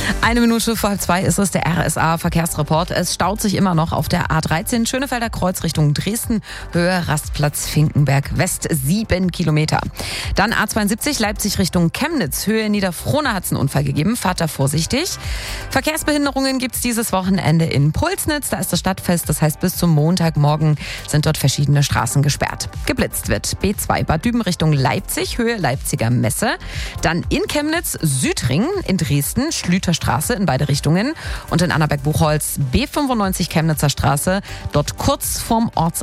Eine Minute vor 2 ist es, der RSA-Verkehrsreport. Es staut sich immer noch auf der A13 Schönefelder Kreuz Richtung Dresden, Höhe Rastplatz Finkenberg West, 7 Kilometer. Dann A72 Leipzig Richtung Chemnitz, Höhe Niederfrohna hat es einen Unfall gegeben, fahrt da vorsichtig. Verkehrsbehinderungen gibt es dieses Wochenende in Pulsnitz, da ist das Stadtfest, das heißt bis zum Montagmorgen sind dort verschiedene Straßen gesperrt. Geblitzt wird B2 Bad Düben Richtung Leipzig, Höhe Leipziger Messe. Dann in Chemnitz Südring, in Dresden Schlüterstraße in beide Richtungen und in Annaberg-Buchholz B95 Chemnitzer Straße, dort kurz vorm